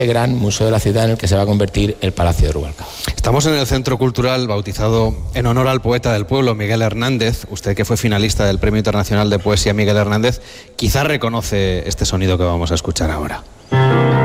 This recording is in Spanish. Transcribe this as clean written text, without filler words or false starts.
gran museo de la ciudad en el que se va a convertir el Palacio de Rubalcaba. Estamos en el Centro Cultural bautizado en honor al poeta del pueblo, Miguel Hernández. Usted, que fue finalista del Premio Internacional de Poesía Miguel Hernández, quizás reconoce este sonido que vamos a escuchar ahora.